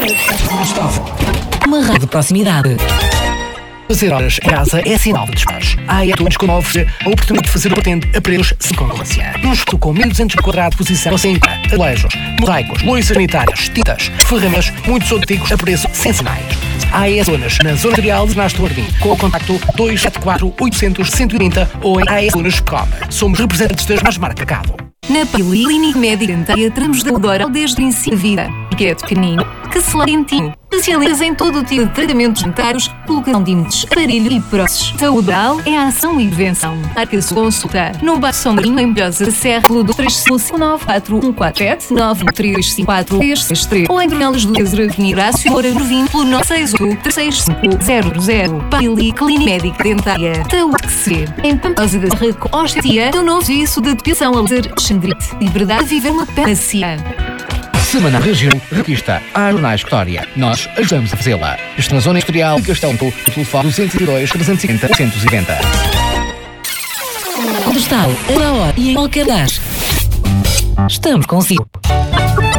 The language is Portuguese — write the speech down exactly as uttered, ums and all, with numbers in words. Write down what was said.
Gustavo. Uma rádio de proximidade. Fazer horas em casa é sinal de despacho. A iTunes como oferecer a oportunidade de fazer o patente a preços sem concorrência. Um estudo com mil e duzentos quadrados de posição sem azulejos, mosaicos, luzes sanitárias, tintas, ferramentas, muitos artigos a preço sensacionais. A E S Zonas, na Zona Industrial de Nasto Jardim, com o contacto dois sete quatro, oito zero zero, um zero zero ou em a e s zonas ponto com. Somos representantes das mais marcas mercado. Na Clínica Médica Dentária temos da oral desde o princípio da vida, que é pequenino, que se lentinho. Especialistas em todo o tipo de tratamentos dentários, colocação de implantes, aparelho e próteses. Saúde oral é a ação e prevenção. Marca sua consulta no bairro Sombrinho, em Belhosa, Serra, pelo três cinco nove quatro um quatro sete nove três cinco quatro três seis três ou em Dornelas do Lazer, Avenida Horácio Moura, Norvim, pelo nove seis oito três seis cinco zero zero. Pili Clínica Médica Dentária. Saúde que se vê. Em Pamposa da Serra, com osteopatia, do novo serviço de depilação a laser, Xandrite. Liberdade de viver uma panacia. Semana Região Requista, a Jornais História. Nós ajudamos a fazê-la. Estou na Zona Industrial de Castelo, no telefone duzentos e dois, trezentos e cinquenta, trezentos e noventa. Onde está? A hora e em qualquer lugar. Estamos consigo.